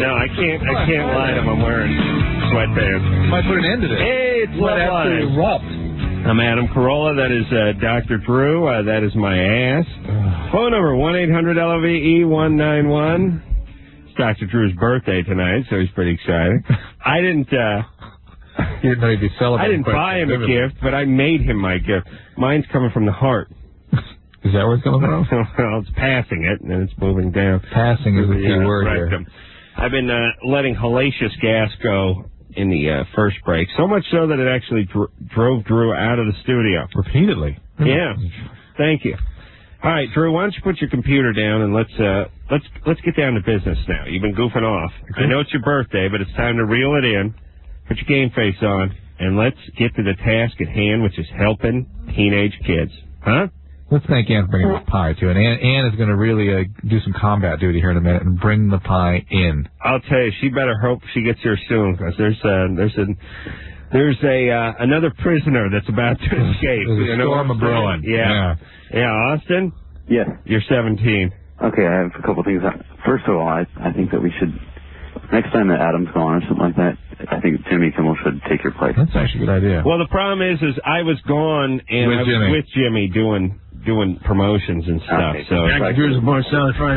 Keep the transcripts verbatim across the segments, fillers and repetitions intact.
No, I can't. I can't lie to him. I'm wearing sweatpants. Might put an end to this. Hey, it's Might have to erupt. I'm Adam Carolla. That is uh, Doctor Drew. Uh, that is my ass. Phone number one eight hundred L V E one nine one. It's Doctor Drew's birthday tonight, so he's pretty excited. I didn't. Uh, you didn't know he'd be celebrating. I didn't buy him a gift, but I made him my gift. Mine's coming from the heart. Is that where it's coming from? Well, it's passing it, and then it's moving down. Passing is the key uh, word rectum. here. I've been uh, letting hellacious gas go in the uh, first break, so much so that it actually dr- drove Drew out of the studio. Repeatedly. Yeah. Thank you. All right, Drew, why don't you put your computer down and let's uh, let's let's get down to business now. You've been goofing off. I know it's your birthday, but it's time to reel it in. Put your game face on, and let's get to the task at hand, which is helping teenage kids. Huh? Let's thank Ann for bringing us pie, too. And Ann, Ann is going to really uh, do some combat duty here in a minute and bring the pie in. I'll tell you, she better hope she gets here soon, because there's, uh, there's, a, there's a uh, another prisoner that's about to escape. There's a you know storm of brewing. Yeah. yeah. Yeah, Austin? Yes. You're seventeen. Okay, I have a couple things. First of all, I, I think that we should, next time that Adam's gone or something like that, I think Jimmy Kimmel should take your place. That's actually a good idea. Well, the problem is, is I was gone, and with I was Jimmy. with Jimmy doing... doing promotions and stuff. Okay. So Doctor Drew's a born seller for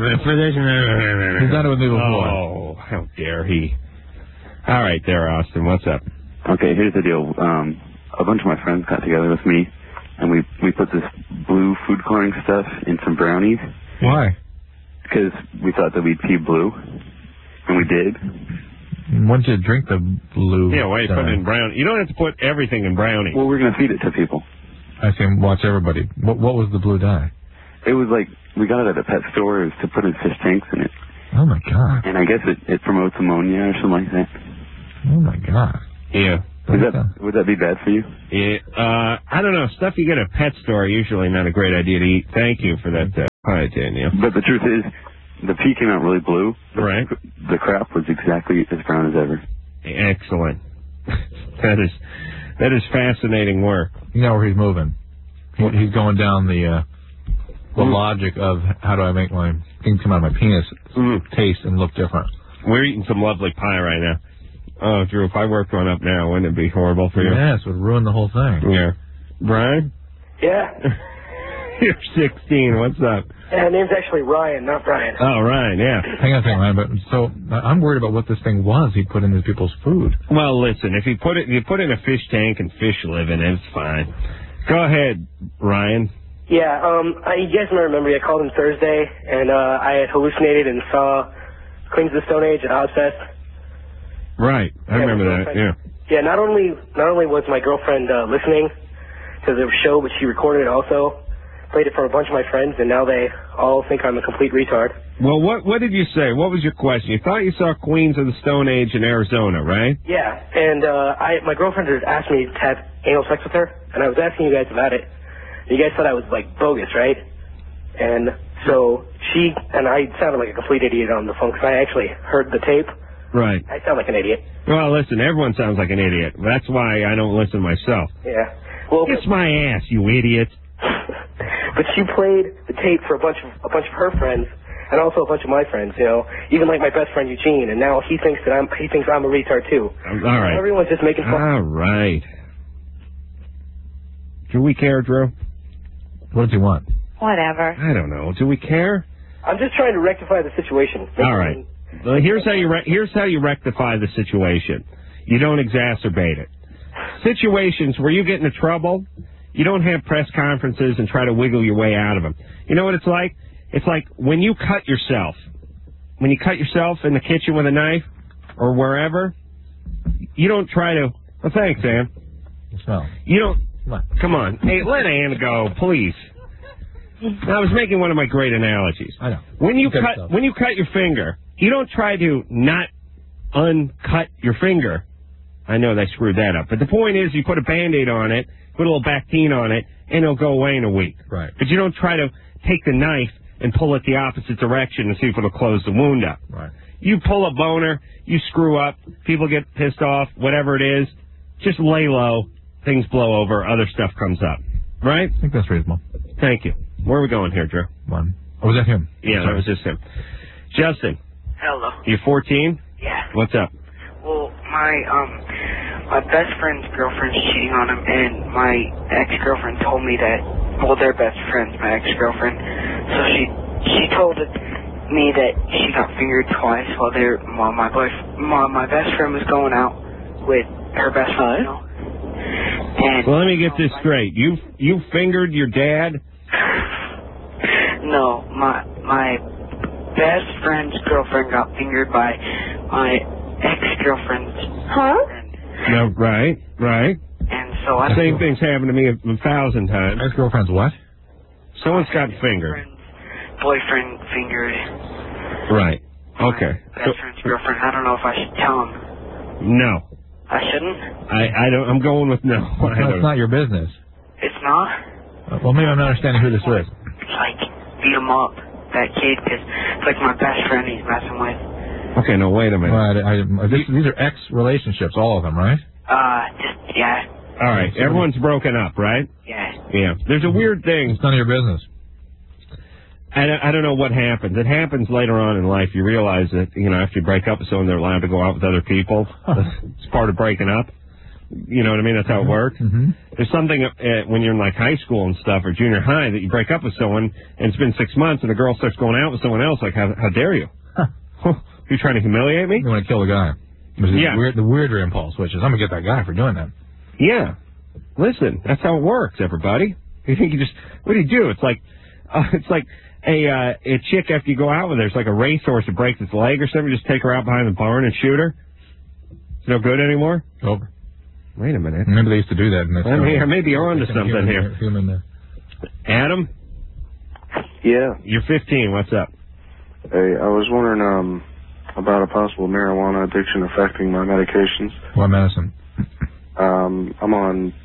He's done it with me before. Oh, how dare he! All right, there, Austin. What's up? Okay, here's the deal. Um, a bunch of my friends got together with me, and we we put this blue food coloring stuff in some brownies. Why? Because we thought that we'd pee blue, and we did. Why don't you drink the blue? Yeah, why you stuff? put it in brown? You don't have to put everything in brownie. Well, we're gonna feed it to people. I can watch everybody. What, what was the blue dye? It was like, we got it at a pet store. It was to put in fish tanks in it. Oh, my God. And I guess it, it promotes ammonia or something like that. Oh, my God. Yeah. Would that, would that be bad for you? Yeah. Uh, I don't know. Stuff you get at a pet store usually not a great idea to eat. Thank you for that uh, pie, Daniel. But the truth is, the pea came out really blue. Right. The crap was exactly as brown as ever. Excellent. that is that is fascinating work. You know where he's moving. He, he's going down the uh, the mm. logic of how do I make my things come out of my penis mm. taste and look different. We're eating some lovely pie right now. Oh, Drew, if I worked one up now, wouldn't it be horrible for you? Yes, it would ruin the whole thing. Yeah. Brian? Yeah. You're sixteen. What's up? Yeah, name's actually Ryan, not Brian. Oh, Ryan, yeah. Hang on a second, Ryan. But so I'm worried about what this thing was he put in these people's food. Well, listen, if you put it, you put it in a fish tank and fish live in it, it's fine. Go ahead, Ryan. Yeah, um, I, you guys may remember me. I called him Thursday, and uh, I had hallucinated and saw Queens of the Stone Age at Ozfest. Right, I yeah, remember that. Yeah. Yeah, not only not only was my girlfriend uh, listening to the show, but she recorded it also. Played it for a bunch of my friends, and now they all think I'm a complete retard. Well, what what did you say? What was your question? You thought you saw Queens of the Stone Age in Arizona, right? Yeah, and uh, I my girlfriend had asked me to have anal sex with her, and I was asking you guys about it. You guys thought I was, like, bogus, right? And so she and I sounded like a complete idiot on the phone because I actually heard the tape. Right. I sound like an idiot. Well, listen, everyone sounds like an idiot. That's why I don't listen myself. Yeah. Well, kiss my ass, you idiot. But she played the tape for a bunch of a bunch of her friends and also a bunch of my friends, you know, even like my best friend Eugene, and now he thinks that I'm he thinks I'm a retard too. All right. Everyone's just making fun. All right. Do we care, Drew? What do you want? Whatever. I don't know. Do we care? I'm just trying to rectify the situation. All right. Well, here's how you re- here's how you rectify the situation. You don't exacerbate it. Situations where you get into trouble, you don't have press conferences and try to wiggle your way out of them. You know what it's like? It's like when you cut yourself. When you cut yourself in the kitchen with a knife or wherever, you don't try to... Well, thanks, Ann. Smell. You don't... Come on. Hey, let Ann go, please. I was making one of my great analogies. I know. When you cut stuff. when you cut your finger, you don't try to not uncut your finger. I know they screwed that up. But the point is you put a Band-Aid on it, put a little Bactine on it, and it'll go away in a week. Right. But you don't try to take the knife and pull it the opposite direction and see if it'll close the wound up. Right. You pull a boner, you screw up, people get pissed off, whatever it is, just lay low, things blow over, other stuff comes up. Right? I think that's reasonable. Thank you. Where are we going here, Drew? One. Oh, was that him? Yeah, Sorry. that was just him. Justin. Hello. You're fourteen? Yeah. What's up? Well, my um, my best friend's girlfriend's cheating on him, and my ex-girlfriend told me that. Well, they're best friends, my ex-girlfriend. So she she told me that she got fingered twice while they're while my boy while my best friend was going out with her best friend. You know? And Well, let me get this straight. You you fingered your dad? No, my my best friend's girlfriend got fingered by my ex-girlfriend's Huh? friend. No, right, right. And so I Same thing's happened to me a, a thousand times. Ex-girlfriend's what? Someone's got fingered. friend's boyfriend fingered Right. Okay. my best friend's girlfriend. I don't know if I should tell him. No. I shouldn't? I, I don't. I'm going with no. I That's don't. not your business. It's not? Uh, Well, maybe I'm not understanding who this is. It's like, beat him up, that kid, because it's like my best friend he's messing with. Okay, no, wait a minute. Well, I, I, this, these are ex-relationships, all of them, right? Uh, just, yeah, All right, everyone's broken up, right? yeah. Yeah. There's a weird thing. It's none of your business. I don't, I don't know what happens. It happens later on in life. You realize that, you know, after you break up with someone, they're allowed to go out with other people. It's part of breaking up. You know what I mean? That's how it works. Mm-hmm. There's something uh, when you're in like high school and stuff or junior high that you break up with someone and it's been six months and the girl starts going out with someone else. Like, how, how dare you? Huh. You trying to humiliate me? You want to kill the guy. Which is Yeah. Weird, the weirder impulse, which is, I'm going to get that guy for doing that. Yeah. Listen, that's how it works, everybody. You think you just, what do you do? It's like, uh, it's like a, uh, a chick after you go out with her. It's like a racehorse that breaks its leg or something. You just take her out behind the barn and shoot her. It's no good anymore? Over. Wait a minute. Remember they used to do that. In this I may, I may be on to something human, here. Human, uh, Adam, Yeah. you're fifteen. What's up? Hey, I was wondering um about a possible marijuana addiction affecting my medications. what medicine? Um, I'm on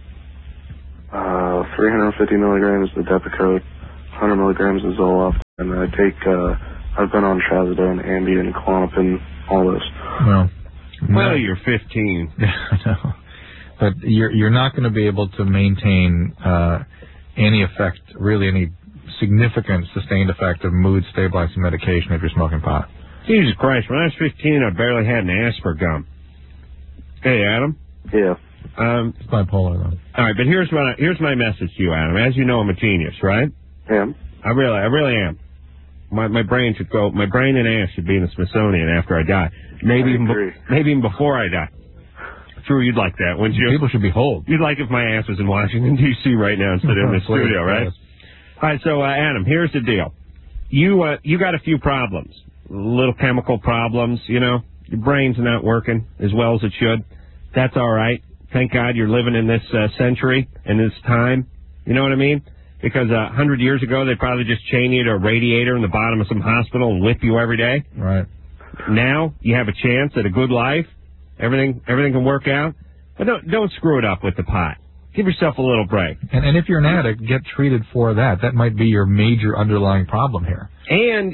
uh three hundred fifty milligrams of Depakote, one hundred milligrams of Zoloft, and I take uh I've been on Trazodone, Ambien, Klonopin, all this. Well, Well, no. you're fifteen. I know. But you're you're not going to be able to maintain uh, any effect, really any significant sustained effect of mood stabilizing medication if you're smoking pot. Jesus Christ, when I was fifteen, I barely had an Asper gum. Hey, Adam. Yeah. Um, It's bipolar, though. all right, but here's what I, here's my message to you, Adam. As you know, I'm a genius, right? Yeah. I really, I really am. My my brain should go. My brain and ass should be in the Smithsonian after I die. Maybe I even agree. be, maybe even before I die. True, you'd like that, wouldn't you? People should be whole. You'd like if my ass was in Washington D C right now instead of in the Please, studio, right? yes. All right, so uh, Adam, here's the deal. You uh, you got a few problems, little chemical problems. You know, your brain's not working as well as it should. That's all right. Thank God you're living in this uh, century and this time. You know what I mean? Because a uh, hundred years ago, they'd probably just chain you to a radiator in the bottom of some hospital and whip you every day. Right. Now you have a chance at a good life. Everything everything can work out. But don't don't screw it up with the pot. Give yourself a little break. And, and if you're an addict, get treated for that. That might be your major underlying problem here. And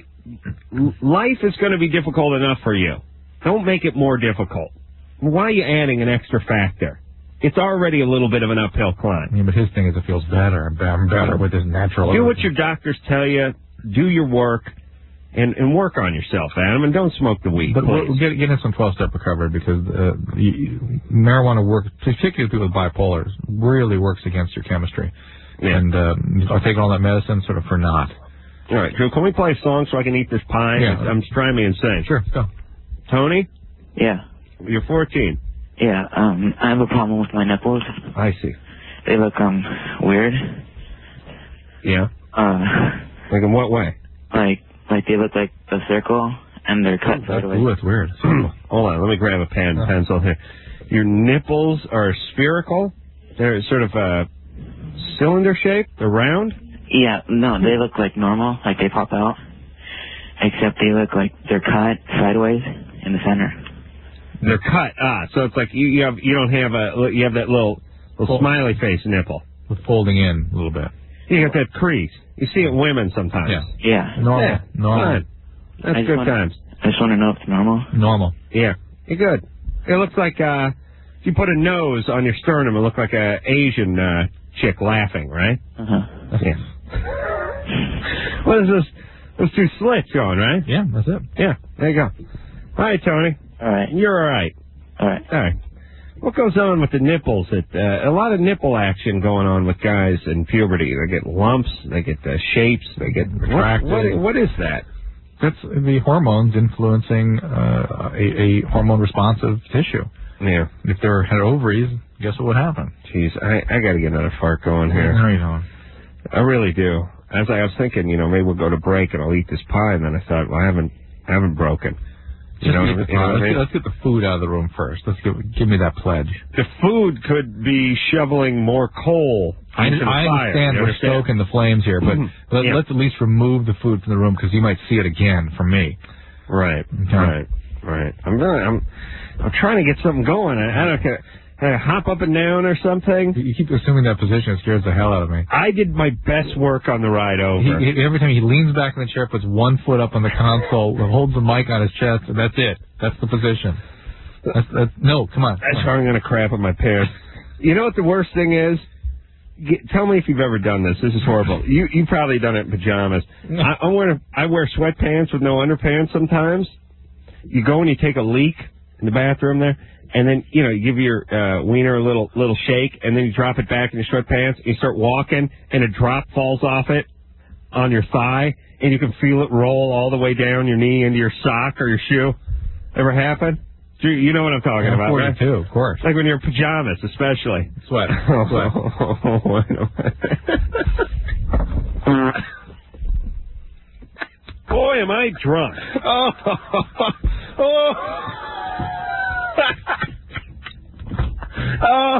life is going to be difficult enough for you. Don't make it more difficult. Why are you adding an extra factor? It's already a little bit of an uphill climb. Yeah, but his thing is it feels better and better and better with his natural. Do what your doctors tell you. Do your work. And, and work on yourself, Adam, and don't smoke the weed, But please. we'll get, get in some twelve-step recovery because uh, you, marijuana works, particularly people with bipolars, really works against your chemistry. Yeah. And uh, are taking all that medicine sort of for naught. All right, Drew, can we play a song so I can eat this pie? Yeah. It's, I'm it's driving me insane. Sure, go. Tony, Yeah. you're fourteen. Yeah, um, I have a problem with my nipples. I see. They look, um, weird. Yeah? Uh, Like in what way? like, like they look like a circle, and they're cut sideways. Ooh, that's weird. Hold on, let me grab a pen, pencil here. Your nipples are spherical? They're sort of uh, cylinder shaped? They're round? Yeah, no, they look like normal, like they pop out. Except they look like they're cut sideways in the center. They're cut. Ah, so it's like you, you have you don't have a you have that little little smiley face nipple. With folding in a little bit. You got that crease. You see it in women sometimes. Yeah. Yeah. Normal. Yeah, Normal. fine. That's I just good wanna- times. I just want to know if it's normal. Normal. Yeah, you're good. It looks like uh, if you put a nose on your sternum, it look like a Asian uh, chick laughing, right? Uh-huh. Yeah. What is this? Those two slits going, right? Yeah, that's it. Yeah, there you go. All right, Tony. All right. You're all right. All right. All right. What goes on with the nipples? It, uh, a lot of nipple action going on with guys in puberty. They get lumps, they get uh, shapes, they get... What, what, what is that? That's the hormones influencing uh, a, a hormone-responsive tissue. Yeah. If there had ovaries, guess what would happen? Jeez, I, I got to get another fart going here. How are you doing? I really do. As I was thinking, you know, maybe we'll go to break and I'll eat this pie, and then I thought, well, I haven't, I haven't broken. You know, Just you know let's, what I mean? get, let's get the food out of the room first. Let's give, give me that pledge. The food could be shoveling more coal I, into the I fire. understand You we're understand? stoking the flames here, but let, Yeah. let's at least remove the food from the room because you might see it again from me. Right, Okay. right, right. I'm really, I'm, I'm trying to get something going. I, I don't care. Can I hop up and down or something? You keep assuming that position. It scares the hell out of me. I did my best work on the ride over. He, he, every time he leans back in the chair, puts one foot up on the console, holds the mic on his chest, and that's it. That's the position. That's, that's, no, come on. That's come how on. I'm going to crap at my pants. You know what the worst thing is? Get, tell me if you've ever done this. This is horrible. You you've probably done it in pajamas. I, I wear I wear sweatpants with no underpants sometimes. You go and you take a leak in the bathroom there, and then you know you give your uh, wiener a little little shake, and then you drop it back in your sweatpants. And you start walking, and a drop falls off it on your thigh, and you can feel it roll all the way down your knee into your sock or your shoe. Ever happen? You you know what I'm talking Yeah, about, right? forty-two, of course. Like when you're in pajamas, especially. Sweat. Sweat. Boy, am I drunk. Oh. Oh. Oh.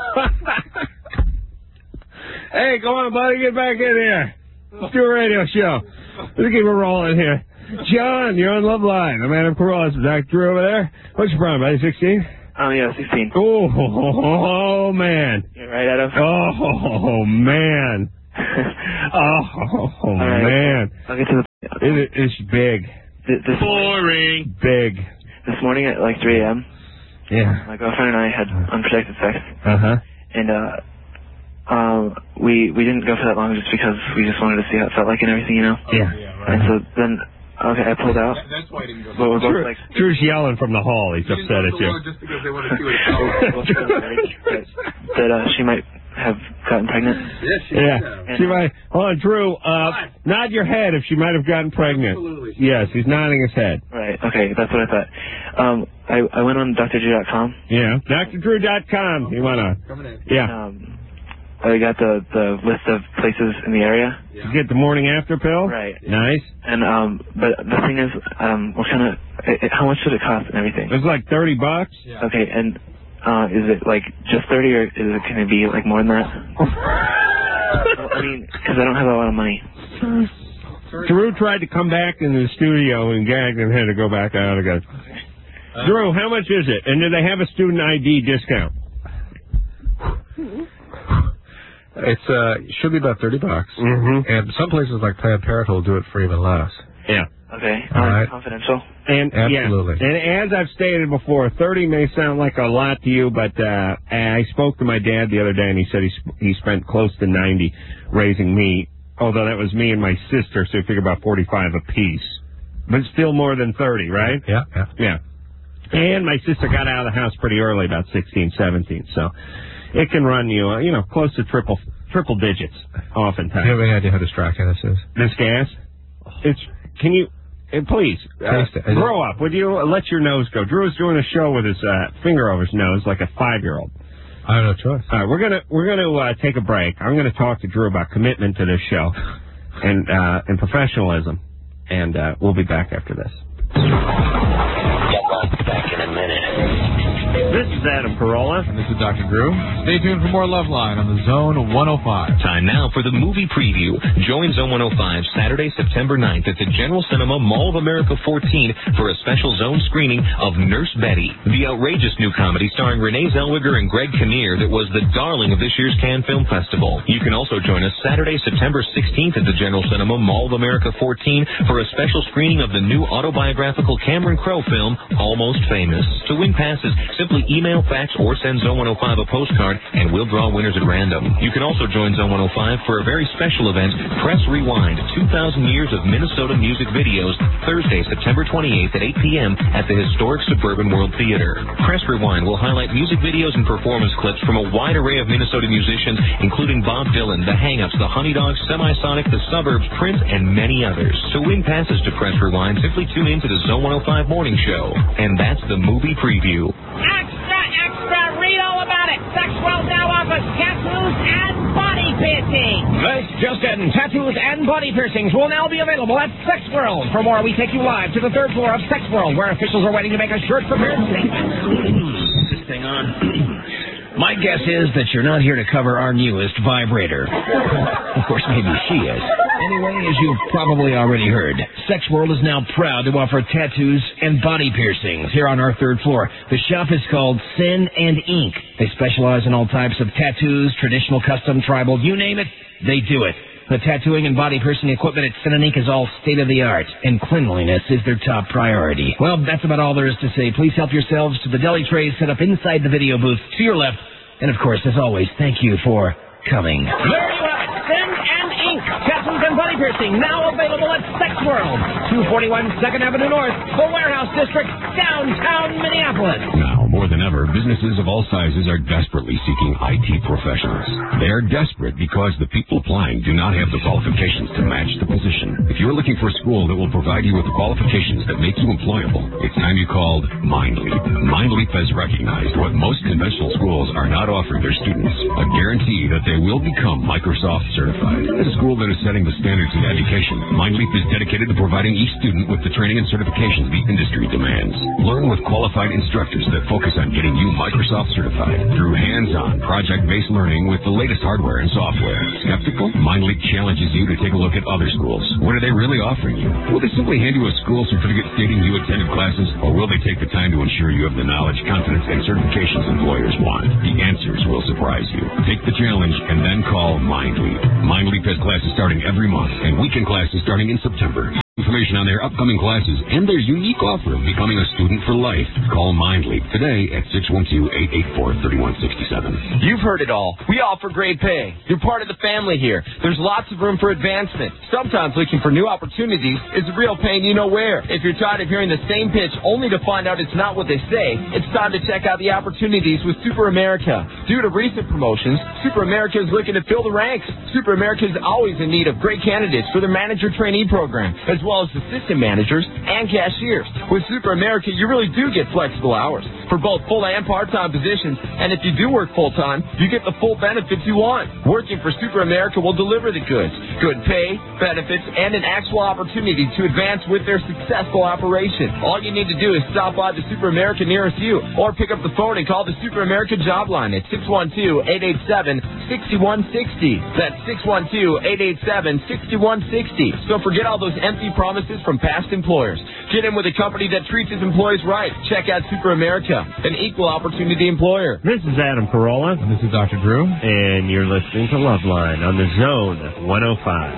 Hey, go on, buddy. Get back in here. Let's do a radio show. Let's keep it rolling here. John, you're on Love Line. I'm Adam Carolla. That's Doctor Drew over there. What's your problem, buddy? sixteen? Oh, yeah, sixteen. Oh, oh, man. You're right, Adam. Oh, man. Oh, right. man. I'll get to the... It, it's big. Th- This, Boring. Big. this morning at like three a.m., Yeah. my girlfriend and I had unprotected sex. Uh-huh. And, uh... Um, we we didn't go for that long just because we just wanted to see how it felt like and everything, you know? Yeah. And so then, okay, I pulled out. That's why I didn't go. But we're both Drew, like... Drew's yelling from the hall. He's upset at you. Just because they want to see what both feel worried that, that uh, she might have gotten pregnant. Yeah. She might. Hold on, Drew. Uh, nod your head if she might have gotten pregnant. Absolutely. Yes, he's nodding his head. Right, okay, that's what I thought. Um, I, I went on D R drew dot com. Yeah. D R drew dot com. You want to? Coming in. Yeah. Um, I got the, the list of places in the area. You get the morning after pill? Right. Nice. And, um, but the thing is, um, what kind of, it, how much should it cost and everything? It's like thirty bucks. Yeah. Okay, and, uh, is it like just thirty or is it, can it be like more than that? I mean, because I don't have a lot of money. Drew tried to come back into the studio and gagged and had to go back out again. Uh, Drew, how much is it? And do they have a student I D discount? It's uh should be about thirty bucks, Mm-hmm. and some places like Planned Parenthood will do it for even less. Yeah. Okay, All um, right. confidential. And Absolutely. yeah, and as I've stated before, thirty may sound like a lot to you, but uh, I spoke to my dad the other day, and he said he sp- he spent close to ninety raising me. Although that was me and my sister, so you figure about forty-five apiece, but still more than thirty, right? Yeah, yeah. Yeah. And my sister got out of the house pretty early, about sixteen, seventeen, so it can run you, uh, you know, close to triple triple digits, oftentimes. Do you have any idea how distracting this is? This gas? It's, can you, uh, please, uh, Taste it. Is grow up. Would you uh, let your nose go? Drew's doing a show with his uh, finger over his nose like a five-year-old. I have no choice. All right, we're gonna we're gonna uh, take a break. I'm gonna talk to Drew about commitment to this show and uh, and professionalism, and uh, we'll be back after this. Back in a minute. This is Adam Carolla. And this is Doctor Drew. Stay tuned for more Love Line on the Zone one oh five. Time now for the movie preview. Join Zone one oh five Saturday, September ninth at the General Cinema Mall of America fourteen for a special Zone screening of Nurse Betty, the outrageous new comedy starring Renee Zellweger and Greg Kinnear that was the darling of this year's Cannes Film Festival. You can also join us Saturday, September sixteenth at the General Cinema Mall of America fourteen for a special screening of the new autobiographical Cameron Crowe film, Almost Famous. To win passes, simply email, fax, or send Zone one oh five a postcard, and we'll draw winners at random. You can also join Zone one oh five for a very special event, Press Rewind, two thousand Years of Minnesota Music Videos, Thursday, September twenty-eighth at eight p.m. at the historic Suburban World Theater. Press Rewind will highlight music videos and performance clips from a wide array of Minnesota musicians, including Bob Dylan, The Hang-Ups, The Honey Dogs, Semisonic, The Suburbs, Prince, and many others. To win passes to Press Rewind, simply tune in to the Zone one oh five Morning Show. And that's the movie preview. Extra, extra, read all about it. Sex World now offers tattoos and body piercing. This just in, tattoos and body piercings will now be available at Sex World. For more, we take you live to the third floor of Sex World, where officials are waiting to make a shirt-prepared statement. This thing on. My guess is that you're not here to cover our newest vibrator. Of course, maybe she is. Anyway, as you've probably already heard, Sex World is now proud to offer tattoos and body piercings here on our third floor. The shop is called Sin and Ink. They specialize in all types of tattoos, traditional, custom, tribal, you name it, they do it. The tattooing and body piercing equipment at Sin and Ink is all state-of-the-art, and cleanliness is their top priority. Well, that's about all there is to say. Please help yourselves to the deli trays set up inside the video booth to your left. And, of course, as always, thank you for coming. There you have it, Sin and Ink. Tattoos and body piercing now available at Sex World, two forty-one second Avenue North, the Warehouse District, downtown Minneapolis. Now, more than ever, businesses of all sizes are desperately seeking I T professionals. They are desperate because the people applying do not have the qualifications to match the position. If you're looking for a school that will provide you with the qualifications that make you employable, it's time you called MindLeap. MindLeap has recognized what most conventional schools are not offering their students, a guarantee that they will become Microsoft certified. As a school that is setting the standards in education, MindLeap is dedicated to providing each student with the training and certifications the industry demands. Learn with qualified instructors that focus on getting you Microsoft certified through hands-on, project-based learning with the latest hardware and software. Skeptical? MindLeap challenges you to take a look at other schools. What are they really offering you? Will they simply hand you a school certificate stating you attended classes, or will they take the time to ensure you have the knowledge, confidence, and certifications employers want? The answers will surprise you. Take the challenge and then call MindLeap. MindLeap has classes starting every month and weekend classes starting in September. Information on their upcoming classes and their unique offer of becoming a student for life. Call MindLeap today at six one two, eight eight four, three one six seven. You've heard it all. We offer great pay. You're part of the family here. There's lots of room for advancement. Sometimes looking for new opportunities is a real pain you know where. If you're tired of hearing the same pitch only to find out it's not what they say, it's time to check out the opportunities with Super America. Due to recent promotions, Super America is looking to fill the ranks. Super America is always in need of great candidates for their manager trainee program, as well as assistant managers and cashiers. With Super America, you really do get flexible hours for both full and part-time positions, and if you do work full-time, you get the full benefits you want. Working for Super America will deliver the goods, good pay, benefits, and an actual opportunity to advance with their successful operation. All you need to do is stop by the Super America nearest you, or pick up the phone and call the Super America job line at six one two, eight eight seven, six one six zero. That's six one two, eight eight seven, six one six zero. So forget all those empty promises from past employers. Get in with a company that treats its employees right. Check out Super America, an equal opportunity employer. This is Adam Carolla. And this is Doctor Drew. And you're listening to Loveline on the Zone one oh five.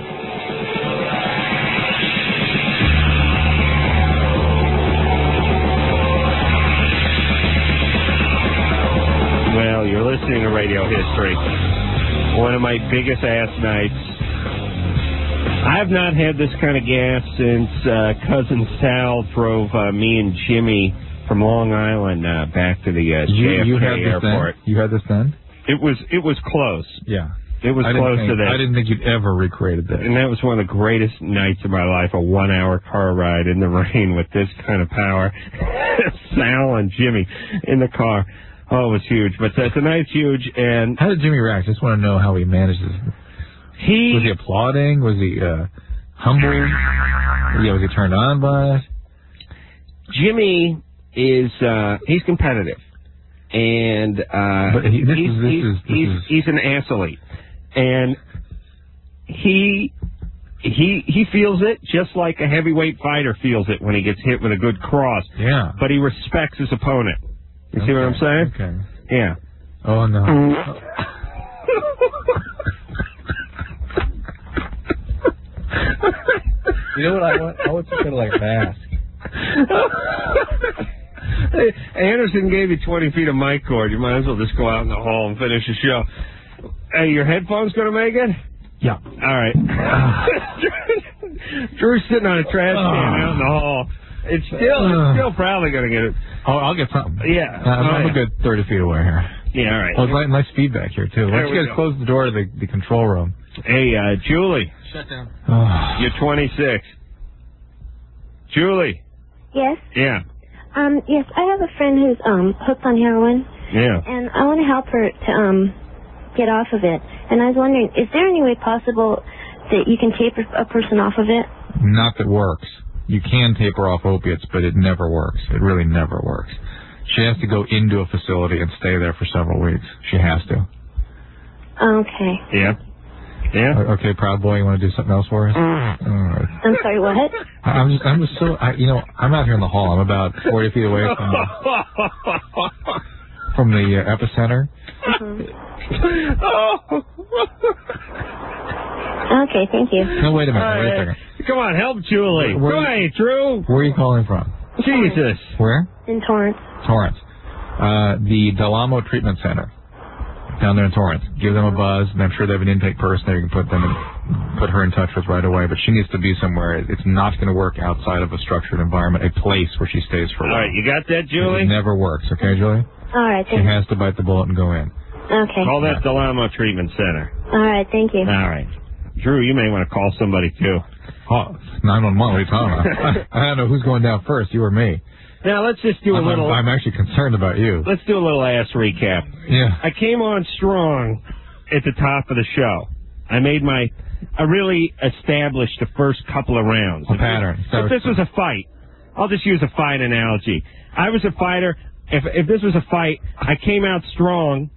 Well, you're listening to Radio History. One of my biggest ass nights. I have not had this kind of gas since uh, Cousin Sal drove uh, me and Jimmy from Long Island uh, back to the uh, J F K you, you had this airport. Then? You had this then? It was it was close. Yeah. It was I close think, to that. I didn't think you'd ever recreated that. And that was one of the greatest nights of my life, a one-hour car ride in the rain with this kind of power. Sal and Jimmy in the car. Oh, it was huge. But uh, tonight's huge. And how did Jimmy react? I just want to know how he managed this. He was he applauding? Was he uh, humble? Yeah, was he turned on by it? Jimmy is uh, he's competitive, and uh, but he, this he's, is, this he's, is, this he's, is... he's an athlete, and he he he feels it just like a heavyweight fighter feels it when he gets hit with a good cross. Yeah, but he respects his opponent. You okay. see what I'm saying? Okay. Yeah. Oh no. You know what I want? I want some kind of like mask. Hey, Anderson gave you twenty feet of mic cord. You might as well just go out in the hall and finish the show. Hey, your headphones going to make it? Yeah. All right. Drew's sitting on a trash can out in the hall. It's still, it's still probably going to get it. Oh, I'll get something. Yeah. Uh, I'm, oh, I'm yeah. a good thirty feet away here. Yeah, all right. Oh, nice, nice feedback here, too. Why There don't you we guys go. close the door to the, the control room? Hey, uh, Julie. Shut down. You're twenty-six. Julie. Yes. Yeah. Um. Yes, I have a friend who's um hooked on heroin, Yeah. and I want to help her to um get off of it. And I was wondering, is there any way possible that you can taper a person off of it? Not that works. You can taper off opiates, but it never works. It really never works. She has to go into a facility and stay there for several weeks. She has to. Okay. Yeah. Yeah. O- Okay, Proud Boy, you want to do something else for us? All right. I'm sorry. What? I- I'm just, I'm just so, I, you know, I'm out here in the hall. I'm about forty feet away from the, from the uh, epicenter. Okay. Thank you. No, wait a minute. All Wait a right. second. Come on, help Julie. Where- Go ahead, Drew. Where are you calling from? Jesus. Where? In Torrance. Torrance. Uh, the Delamo Treatment Center down there in Torrance. Give them a buzz, and I'm sure they have an intake person there you can put them in, put her in touch with right away. But she needs to be somewhere. It's not going to work outside of a structured environment, a place where she stays for a All while. right, you got that, Julie? It never works, okay, Julie? All right. She Thank you. has to bite the bullet and go in. Okay. Call that Delamo Treatment Center. All right. Thank you. All right. Drew, you may want to call somebody, too. Oh, nine one one, what are you talking about? I, I don't know who's going down first, you or me. Now, let's just do a I'm, little... I'm actually concerned about you. Let's do a little ass recap. Yeah. I came on strong at the top of the show. I made my... I really established the first couple of rounds. A pattern. If, if this was a fight, I'll just use a fight analogy. I was a fighter. If if this was a fight, I came out strong.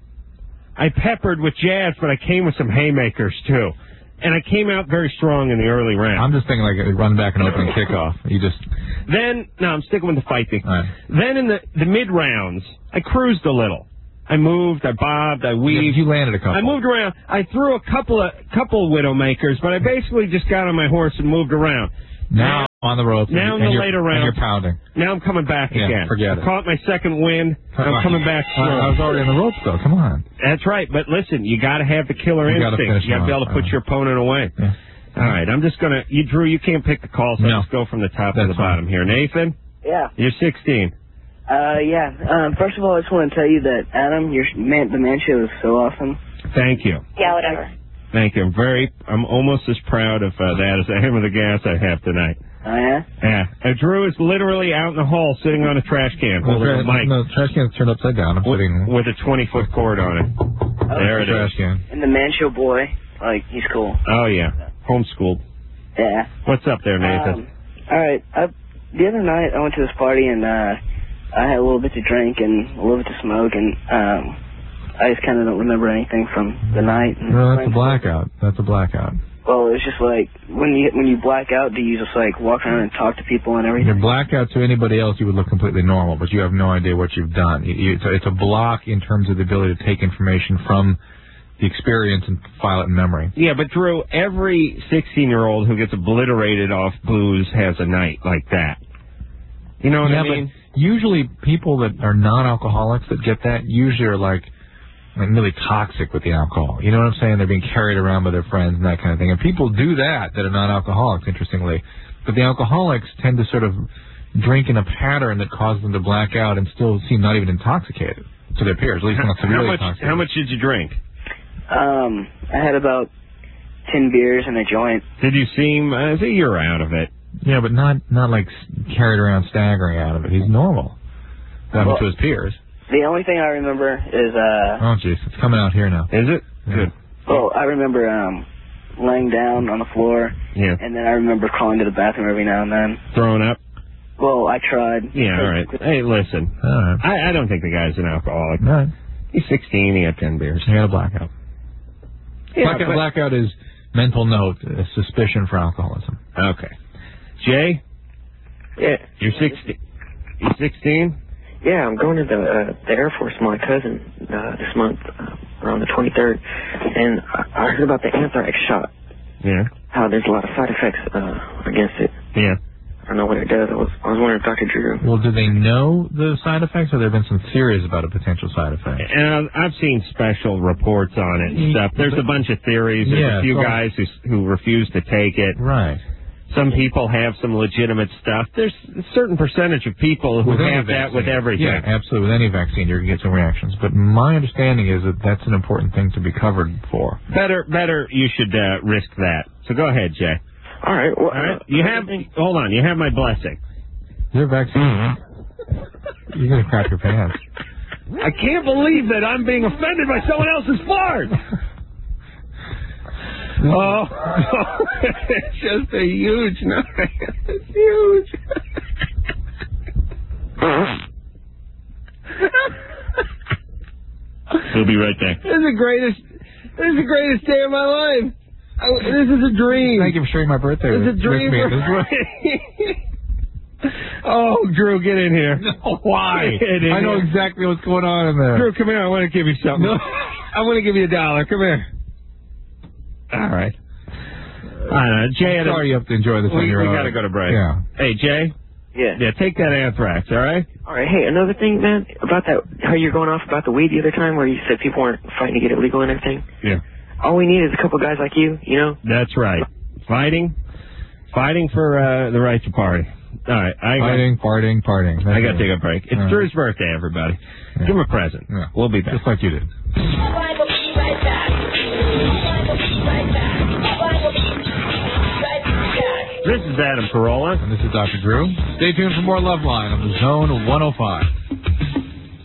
I peppered with jabs, but I came with some haymakers, too. And I came out very strong in the early round. I'm just thinking like a run back and opening kickoff. You just... Then, no, I'm sticking with the fight thing. Right. Then in the, the mid-rounds, I cruised a little. I moved, I bobbed, I weaved. You landed a couple. I moved around. I threw a couple of couple Widowmakers, but I basically just got on my horse and moved around. Now, on the ropes. Now and in the you're, later and rounds. you're pounding. Now I'm coming back Yeah, again. forget I it. caught my second wind. I'm coming back I, strong. I was already on the ropes, though. Come on. That's right. But listen, you got to have the killer You gotta instinct. finish You got to be him able to off. put your opponent away. Yeah. All right, I'm just going to... You, Drew, you can't pick the call, so No. let's go from the top to That's the bottom here. Nathan, Yeah. you're sixteen. Uh, yeah. Um, first of all, I just want to tell you that, Adam, your man, the man show is so awesome. Thank you. Yeah. Whatever. Thank you. I'm very... I'm almost as proud of uh, that as I am of the gas I have tonight. Oh, yeah? Yeah. Uh, Drew is literally out in the hall sitting on a trash can Well, holding a tra- mic no, the trash can's turned upside down. I'm sitting... with a twenty-foot cord on it. There it trash is. can. And the man show boy, like, he's cool. Oh, yeah. Homeschooled. Yeah. What's up there, Nathan? Um, all right. I, the other night, I went to this party, and uh, I had a little bit to drink and a little bit to smoke, and um, I just kind of don't remember anything from the night. And No, that's a blackout. That's a blackout. Well, it's just like, when you when you black out, do you just, like, walk around and talk to people and everything? Your blackout to anybody else, you would look completely normal, but you have no idea what you've done. You, you, it's, a, it's a block in terms of the ability to take information from the experience and file it in memory. Yeah, but Drew, every sixteen-year-old who gets obliterated off booze has a night like that. You know what yeah, I mean? but usually people that are non-alcoholics that get that usually are like, like really toxic with the alcohol. You know what I'm saying? They're being carried around by their friends and that kind of thing. And people do that that are non-alcoholics, interestingly. But the alcoholics tend to sort of drink in a pattern that causes them to black out and still seem not even intoxicated to their peers, at least not How severely much, intoxicated. how much did you drink? Um, I had about ten beers and a joint. Did you seem... Uh, see, you're out of it. Yeah, but not not like s- carried around staggering out of it. He's normal. That Well- to his peers. The only thing I remember is, uh, Oh, jeez. It's coming out here now. Is it? Yeah. Good. well, I remember um, laying down on the floor, Yeah. and then I remember crawling to the bathroom every now and then. Throwing up? Well, I tried. Yeah, all right. Hey, listen. All right. I, I don't think the guy's an alcoholic. All right. He's sixteen. He had ten beers. He had a blackout. Yeah, blackout, but- blackout is mental note, a suspicion for alcoholism. Okay. Jay? Yeah. You're sixteen. You're sixteen? Yeah, I'm going to the uh, the Air Force with my cousin uh, this month, uh, around the twenty-third, and I, I heard about the anthrax shot. Yeah. How there's a lot of side effects uh, against it. Yeah. I don't know what it does. I was I was wondering if Doctor Drew. Well, do they know the side effects, or there have been some theories about a potential side effect? And I've seen special reports on it and stuff. There's a bunch of theories. There's Yeah, a few so- guys who who refuse to take it. Right. Some people have some legitimate stuff. There's a certain percentage of people who With any have that with vaccine. everything. Yeah, absolutely. With any vaccine, you're going to get some reactions. But my understanding is that that's an important thing to be covered for. Better, better. You should uh, risk that. So go ahead, Jay. All right. Well, All right. You have. Hold on. You have my blessing. Your vaccine. You're going to crap your pants. I can't believe that I'm being offended by someone else's fart. Oh, it's just a huge night. It's huge. We'll be right back. This is the greatest. This is the greatest day of my life. I, this is a dream. Thank you for sharing my birthday This with, is a dream with me. for- This is what- Oh, Drew, get in here. No, why? Get in I know here. exactly what's going on in there. Drew, come here. I want to give you something. No. I want to give you a dollar. Come here. All right. I don't know. Jay, I'm sorry you have to enjoy this we, on your we own. got to go to break. Yeah. Hey, Jay. Yeah. Yeah, take that anthrax, all right? All right. Hey, another thing, man, about that, how you're going off about the weed the other time, where you said people weren't fighting to get it legal and everything. Yeah. All we need is a couple guys like you, you know. That's right. Fighting, fighting for uh, the right to party. All right. I Fighting, farting, parting. I got to take a break. It's All right. Drew's birthday, everybody. Yeah. Give him a present. Yeah. We'll be back. Just like you did. This is Adam Carolla. And this is Doctor Drew. Stay tuned for more Love Line on the Zone one oh five.